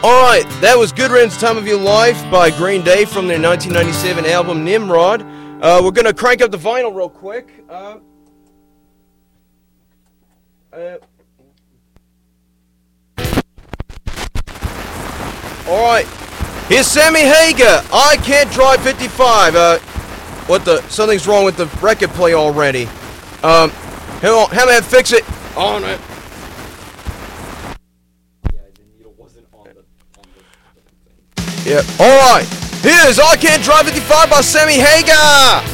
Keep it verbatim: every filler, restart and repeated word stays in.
Alright, that was Good Riddance Time of Your Life by Green Day from their nineteen ninety-seven album Nimrod. Uh, we're going to crank up the vinyl real quick. Uh, uh, Alright, here's Sammy Hagar. I Can't Drive fifty-five. Uh, what the? Something's wrong with the record player already. Um, hang on, Hammerhead, fix it. On it. Yeah, alright. Here's I Can't Drive fifty-five by Sammy Hagar.